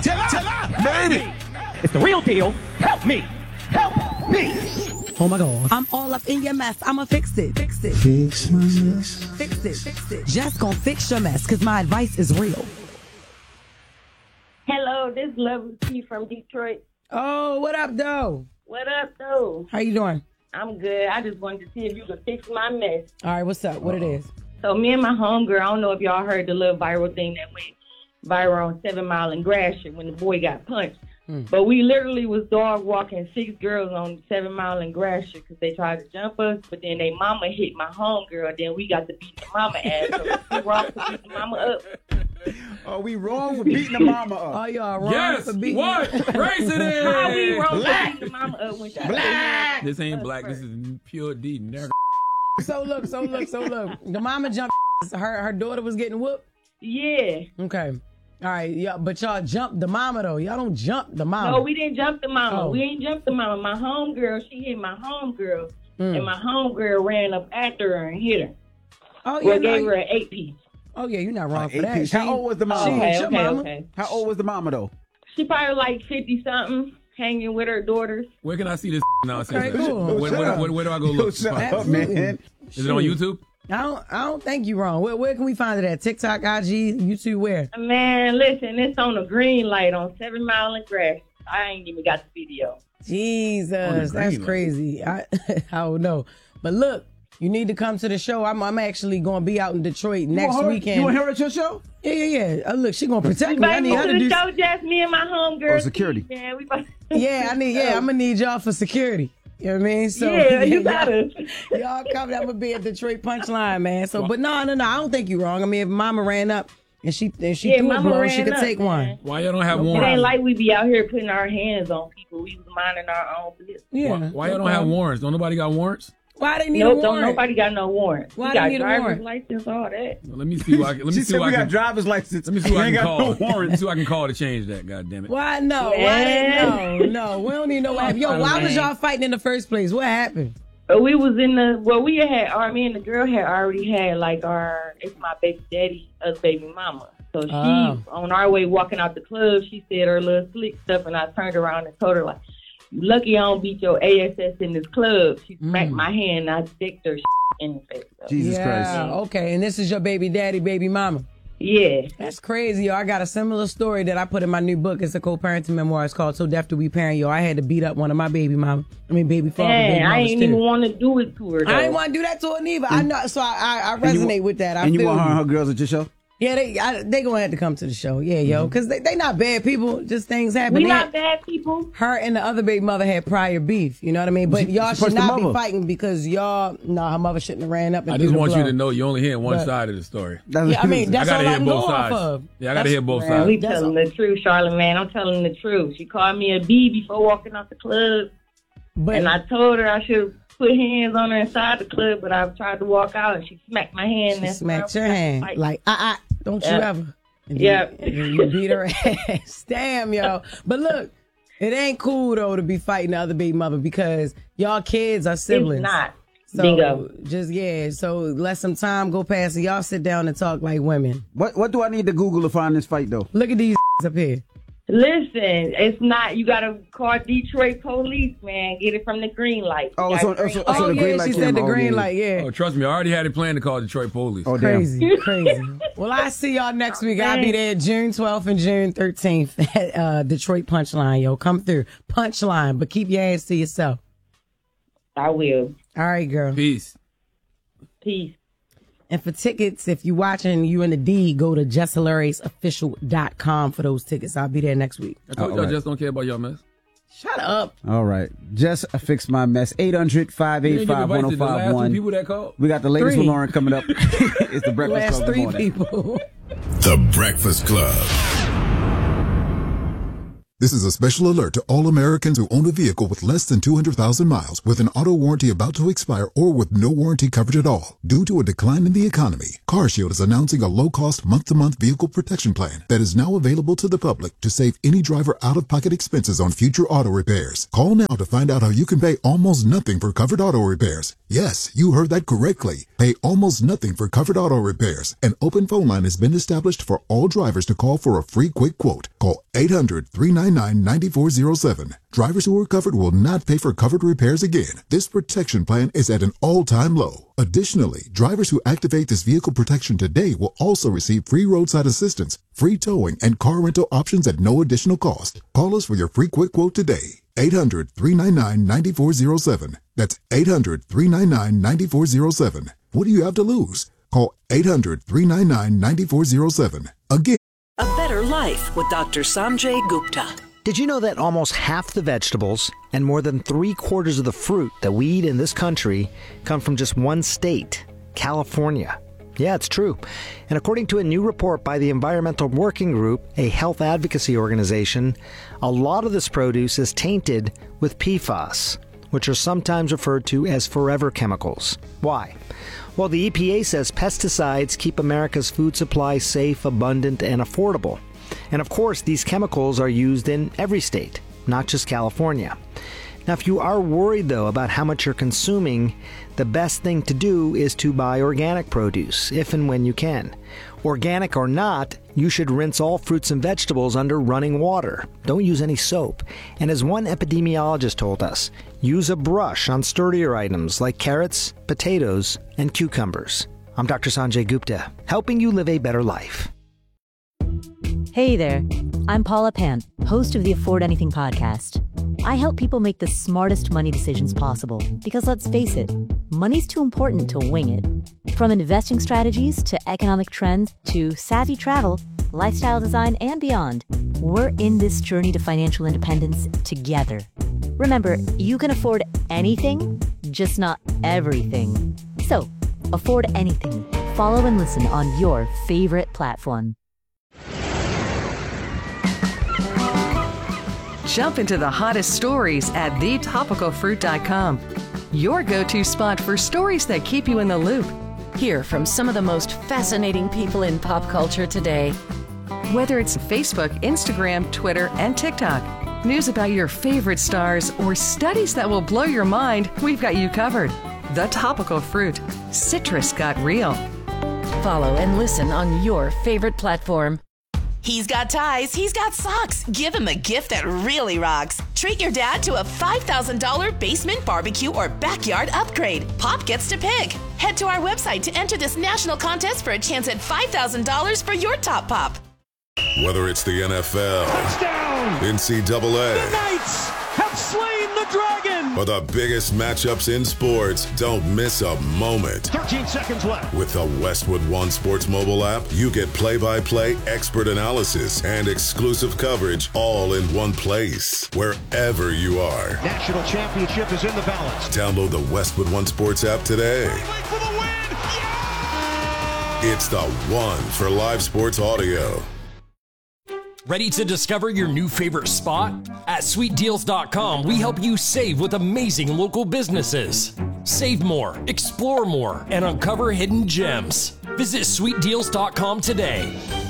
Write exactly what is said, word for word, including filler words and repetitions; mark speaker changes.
Speaker 1: Made it.
Speaker 2: It's the real deal. Help me. Help me.
Speaker 3: Oh my God. I'm all up in your mess. I'ma fix it. Fix it.
Speaker 1: Fix my mess.
Speaker 3: Fix it. Fix it. Just gonna fix your mess, cause my advice is real.
Speaker 4: Hello, this is Lovely T from Detroit.
Speaker 3: Oh, what up, though?
Speaker 4: What up, though?
Speaker 3: How you doing?
Speaker 4: I'm good. I just wanted to see if you could fix my mess.
Speaker 3: All right, what's up? What it is?
Speaker 4: So me and my homegirl, I don't know if y'all heard the little viral thing that went viral on Seven Mile and Gratiot when the boy got punched. Mm. But we literally was dog walking six girls on Seven Mile and Gratiot because they tried to jump us, but then they mama hit my homegirl, and then we got to beat the mama ass. So we wrong for beating the mama up.
Speaker 5: Are we wrong for beating the mama up?
Speaker 3: Oh, y'all wrong
Speaker 6: yes.
Speaker 3: for beating
Speaker 6: What? Race it in.
Speaker 4: How we wrong for beating the mama up when she
Speaker 6: black. This ain't black. This is pure D. Nigga.
Speaker 3: So look, so look, so look. The mama jumped. Her her daughter was getting whooped?
Speaker 4: Yeah.
Speaker 3: Okay. All right, yeah, but y'all jumped the mama, though. Y'all don't jump the mama.
Speaker 4: No, we didn't jump the mama.
Speaker 3: Oh.
Speaker 4: We ain't jump the mama. My homegirl, she hit my homegirl,
Speaker 3: Mm.
Speaker 4: and my homegirl ran up after her and hit her.
Speaker 3: Oh,
Speaker 4: Well,
Speaker 3: yeah,
Speaker 4: gave
Speaker 3: no,
Speaker 4: her an eight piece.
Speaker 3: Oh, yeah, you're not wrong
Speaker 5: Uh,
Speaker 3: for that.
Speaker 5: eight How old was the mama?
Speaker 3: She ain't
Speaker 4: Okay,
Speaker 3: your
Speaker 4: okay,
Speaker 3: mama.
Speaker 4: okay.
Speaker 5: How old was the mama, though?
Speaker 4: She probably like fifty-something, hanging with her daughters.
Speaker 6: Where can I see this nonsense?
Speaker 3: Okay, cool.
Speaker 6: Where, where, where, where do I go
Speaker 5: Yo,
Speaker 6: look?
Speaker 5: shut
Speaker 6: Find-
Speaker 5: up, man.
Speaker 6: Is it on YouTube?
Speaker 3: I don't, I don't think you're wrong. Where, where can we find it at? TikTok, I G, YouTube, where?
Speaker 4: Man, listen, it's on a green light on Seven Mile and Grass. I ain't even got the video.
Speaker 3: Jesus, that's crazy. I, I don't know. But look, you need to come to the show. I'm, I'm actually going to be out in Detroit next
Speaker 5: want her,
Speaker 3: weekend.
Speaker 5: You want her at your show?
Speaker 3: Yeah, yeah, yeah. Uh, look, she going to protect
Speaker 4: We
Speaker 3: me. I
Speaker 4: about to
Speaker 3: need
Speaker 4: go
Speaker 3: her
Speaker 4: to
Speaker 3: to
Speaker 4: the
Speaker 3: do.
Speaker 4: show, just me and my homegirl.
Speaker 5: Oh, security.
Speaker 4: Man, we about
Speaker 3: Yeah, I need. Yeah, I'm gonna need y'all for security. You know what I mean? So
Speaker 4: Yeah, you gotta.
Speaker 3: Y'all, y'all come. I'm gonna be at Detroit Punchline, man. So, but no, no, no. I don't think you're wrong. I mean, if Mama ran up and she and she
Speaker 4: Yeah,
Speaker 3: threw a
Speaker 4: Mama
Speaker 3: blow,
Speaker 4: ran
Speaker 3: she could
Speaker 4: up,
Speaker 3: take
Speaker 4: man.
Speaker 3: one.
Speaker 6: Why y'all don't have
Speaker 4: It
Speaker 6: warrants?
Speaker 4: ain't like we be out here putting our hands on people. We was minding our own business.
Speaker 3: Yeah.
Speaker 6: Why, why y'all don't have warrants? Don't nobody got warrants?
Speaker 3: Why they need
Speaker 4: Nope,
Speaker 3: a
Speaker 4: don't
Speaker 3: warrant?
Speaker 4: nobody got no warrant.
Speaker 3: Why
Speaker 4: we
Speaker 3: they
Speaker 4: got
Speaker 3: need a
Speaker 4: driver's
Speaker 3: warrant?
Speaker 4: license, all that.
Speaker 6: Well, let me see. What I, can- let me
Speaker 5: She
Speaker 6: see.
Speaker 5: said
Speaker 6: What
Speaker 5: we
Speaker 6: I
Speaker 5: got
Speaker 6: can,
Speaker 5: driver's license.
Speaker 6: let me see
Speaker 5: We
Speaker 6: what I
Speaker 5: ain't
Speaker 6: can
Speaker 5: got
Speaker 6: call.
Speaker 5: no
Speaker 6: Let me
Speaker 5: warrant.
Speaker 6: see what I can call to change that. God damn it.
Speaker 3: Why no? Why they no? No, we don't need no warrant. Yo, why was y'all fighting in the first place? What happened?
Speaker 4: But we was in the, well, we had, our, me and the girl had already had, like, our, it's my baby daddy, us baby mama. So she,
Speaker 3: Oh.
Speaker 4: on our way walking out the club, she said her little slick stuff, and I turned around and told her, like, you lucky I don't beat your A S S in this club. She smacked my hand, and I sticked her in the face. So.
Speaker 5: Jesus
Speaker 3: yeah,
Speaker 5: Christ.
Speaker 3: okay. And this is your baby daddy, baby mama.
Speaker 4: Yeah.
Speaker 3: That's crazy, yo. I got a similar story that I put in my new book. It's a co-parenting memoir. It's called So Deaf Do We Parent, yo. I had to beat up one of my baby mama. I mean, baby father,
Speaker 4: Man,
Speaker 3: baby
Speaker 4: I
Speaker 3: mamas
Speaker 4: ain't
Speaker 3: too.
Speaker 4: even want to do it to her, though.
Speaker 3: I didn't want to do that to her neither. I know, so I, I, I
Speaker 5: And you
Speaker 3: resonate
Speaker 5: wa-
Speaker 3: with that. I
Speaker 5: and you
Speaker 3: feel
Speaker 5: want her and
Speaker 3: you.
Speaker 5: her girls at your show?
Speaker 3: Yeah, they I, they gonna have to come to the show. Yeah, yo, because they, they not bad people. Just things happen.
Speaker 4: We
Speaker 3: They
Speaker 4: not
Speaker 3: had-
Speaker 4: bad people.
Speaker 3: Her and the other baby mother had prior beef. You know what I mean? But
Speaker 5: She-
Speaker 3: y'all
Speaker 5: she
Speaker 3: should
Speaker 5: punched the
Speaker 3: not be
Speaker 5: mother.
Speaker 3: fighting because y'all. No, her mother shouldn't have ran up. And
Speaker 6: I
Speaker 3: threw
Speaker 6: just
Speaker 3: the
Speaker 6: want you
Speaker 3: blow.
Speaker 6: to know you only hearing one
Speaker 3: But-
Speaker 6: side of the story.
Speaker 5: That's
Speaker 3: Yeah, I mean,
Speaker 6: I
Speaker 3: that's
Speaker 6: gotta
Speaker 3: all I
Speaker 6: hear
Speaker 3: can go
Speaker 6: both
Speaker 3: off
Speaker 6: sides.
Speaker 3: of.
Speaker 6: Yeah, I gotta
Speaker 3: That's-
Speaker 6: hear both
Speaker 4: Man,
Speaker 6: sides.
Speaker 4: we
Speaker 3: That's
Speaker 4: telling
Speaker 3: all-
Speaker 4: the truth, Charlotte, man. I'm telling the truth. She called me a B before walking out the club,
Speaker 3: But
Speaker 4: and I told her I should put hands on her inside the club, but I tried to walk out, and she smacked my hand.
Speaker 3: she
Speaker 4: and
Speaker 3: smacked your hand
Speaker 4: Like,
Speaker 3: like, ah, ah, don't you
Speaker 4: Yeah.
Speaker 3: ever. And
Speaker 4: Yeah.
Speaker 3: then- and then you beat her ass. Damn, yo. But look, it ain't cool though to be fighting the other baby mother because y'all kids are siblings.
Speaker 4: it's not.
Speaker 3: So
Speaker 4: Bingo.
Speaker 3: just yeah. So let some time go past and y'all sit down and talk like women.
Speaker 5: What What do I need to Google to find this fight, though?
Speaker 3: Look at these up here.
Speaker 4: Listen, it's not. You gotta call Detroit police, man. Get it from the green light.
Speaker 5: Oh,
Speaker 4: You
Speaker 5: so-
Speaker 4: got green
Speaker 5: so-
Speaker 4: light.
Speaker 5: so
Speaker 3: Oh
Speaker 5: the
Speaker 3: yeah,
Speaker 5: green light
Speaker 3: she said the
Speaker 5: camera. Oh,
Speaker 3: green
Speaker 5: yeah.
Speaker 3: light. Yeah.
Speaker 6: Oh, trust me, I already had it planned to call Detroit police.
Speaker 5: Oh, damn.
Speaker 3: Crazy, crazy. Well, I see y'all next week. I'll be there June twelfth and June thirteenth at uh, Detroit Punchline. Yo, come through. Punchline, but keep your ass to yourself.
Speaker 4: I will.
Speaker 3: All right, girl.
Speaker 6: Peace.
Speaker 4: Peace.
Speaker 3: And for tickets, if you're watching, you in the D, go to jess hilarious official dot com for those tickets. I'll be there next week.
Speaker 6: I told
Speaker 5: Oh,
Speaker 6: y'all
Speaker 5: right.
Speaker 6: just don't care about y'all mess.
Speaker 3: Shut up.
Speaker 5: All right. Just fix my mess. eight hundred, five
Speaker 6: You
Speaker 5: eight
Speaker 6: didn't give
Speaker 5: five,
Speaker 6: advice
Speaker 5: one oh
Speaker 6: to the last
Speaker 5: five
Speaker 6: two
Speaker 5: one.
Speaker 6: people that called?
Speaker 5: We got the latest
Speaker 3: Three.
Speaker 5: with Lauren coming up. It's the Breakfast
Speaker 3: Last
Speaker 5: Club. Good
Speaker 3: three
Speaker 5: morning.
Speaker 3: people.
Speaker 7: The Breakfast Club. This is a special alert to all Americans who own a vehicle with less than two hundred thousand miles with an auto warranty about to expire or with no warranty coverage at all. Due to a decline in the economy, CarShield is announcing a low-cost month-to-month vehicle protection plan that is now available to the public to save any driver out-of-pocket expenses on future auto repairs. Call now to find out how you can pay almost nothing for covered auto repairs. Yes, you heard that correctly. Pay almost nothing for covered auto repairs. An open phone line has been established for all drivers to call for a free quick quote. Call eight hundred, three nine nine, nine four zero seven. Drivers who are covered will not pay for covered repairs again. This protection plan is at an all-time low. Additionally, drivers who activate this vehicle protection today will also receive free roadside assistance, free towing, and car rental options at no additional cost. Call us for your free quick quote today. eight hundred, three nine nine, nine four zero seven. That's eight hundred, three nine nine, nine four zero seven. What do you have to lose? Call eight hundred, three nine nine, nine four zero seven. Again.
Speaker 1: A Better Life with Doctor Sanjay Gupta.
Speaker 8: Did you know that almost half the vegetables and more than three quarters of the fruit that we eat in this country come from just one state, California? Yeah, it's true. And according to a new report by the Environmental Working Group, a health advocacy organization, a lot of this produce is tainted with P FAS, which are sometimes referred to as forever chemicals. Why? Well, the E P A says pesticides keep America's food supply safe, abundant, and affordable. And of course, these chemicals are used in every state, not just California. Now, if you are worried, though, about how much you're consuming, the best thing to do is to buy organic produce, if and when you can. Organic or not, you should rinse all fruits and vegetables under running water. Don't use any soap. And as one epidemiologist told us, use a brush on sturdier items like carrots, potatoes, and cucumbers. I'm Doctor Sanjay Gupta, helping you live a better life.
Speaker 9: Hey there, I'm Paula Pan, host of the Afford Anything podcast. I help people make the smartest money decisions possible because, let's face it, money's too important to wing it. From investing strategies to economic trends to savvy travel, lifestyle design, and beyond, we're in this journey to financial independence together. Remember, you can afford anything, just not everything. So, afford anything. Follow and listen on your favorite platform.
Speaker 10: Jump into the hottest stories at the topical fruit dot com. Your go-to spot for stories that keep you in the loop.
Speaker 11: Hear from some of the most fascinating people in pop culture today.
Speaker 10: Whether it's Facebook, Instagram, Twitter, and TikTok, news about your favorite stars, or studies that will blow your mind, we've got you covered. The Topical Fruit. Citrus got real.
Speaker 11: Follow and listen on your favorite platform.
Speaker 12: He's got ties, he's got socks. Give him a gift that really rocks. Treat your dad to a five thousand dollars basement barbecue or backyard upgrade. Pop gets to pick. Head to our website to enter this national contest for a chance at five thousand dollars for your top pop.
Speaker 13: Whether it's the N F L,
Speaker 2: touchdown,
Speaker 13: N C double A,
Speaker 2: the Knights have slain the dragon,
Speaker 13: or the biggest matchups in sports, don't miss a moment.
Speaker 2: thirteen seconds left.
Speaker 13: With the Westwood One Sports mobile app, you get play-by-play, expert analysis, and exclusive coverage all in one place, wherever you are.
Speaker 2: National championship is in the balance.
Speaker 13: Download the Westwood One Sports app today.
Speaker 2: For the win. Yeah!
Speaker 13: It's the one for live sports audio.
Speaker 14: Ready to discover your new favorite spot? At sweet deals dot com, we help you save with amazing local businesses. Save more, explore more, and uncover hidden gems. Visit sweet deals dot com today.